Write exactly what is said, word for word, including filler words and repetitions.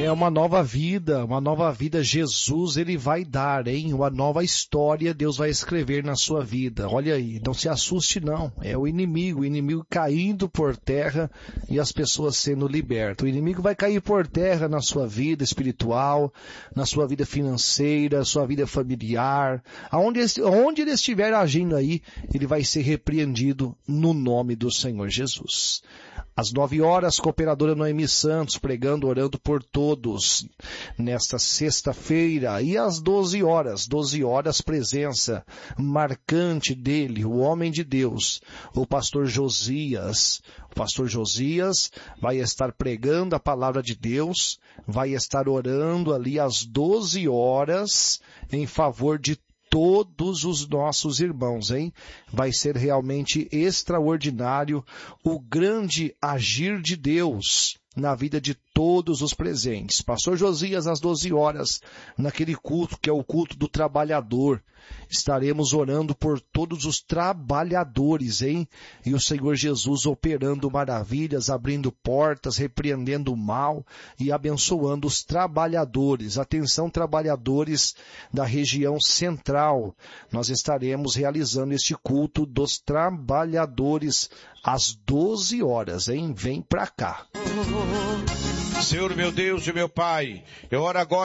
É uma nova vida, uma nova vida Jesus ele vai dar, hein? Uma nova história Deus vai escrever na sua vida. Olha aí, não se assuste não. É o inimigo, o inimigo caindo por terra e as pessoas sendo libertas. O inimigo vai cair por terra na sua vida espiritual, na sua vida financeira, sua vida familiar. Aonde, aonde ele estiver agindo aí, ele vai ser repreendido no nome do Senhor Jesus. Às nove horas, cooperadora Noemi Santos, pregando, orando por todos, nesta sexta-feira. E às doze horas, doze horas, presença marcante dele, o homem de Deus, o pastor Josias. O pastor Josias vai estar pregando a palavra de Deus, vai estar orando ali às doze horas, em favor de todos os nossos irmãos, hein? Vai ser realmente extraordinário o grande agir de Deus na vida de todos os presentes. Pastor Josias, às doze horas, naquele culto que é o culto do trabalhador, estaremos orando por todos os trabalhadores, hein? E o Senhor Jesus operando maravilhas, abrindo portas, repreendendo o mal e abençoando os trabalhadores. Atenção, trabalhadores da região central. Nós estaremos realizando este culto dos trabalhadores às doze horas, hein? Vem pra cá. Senhor meu Deus e meu Pai, eu oro agora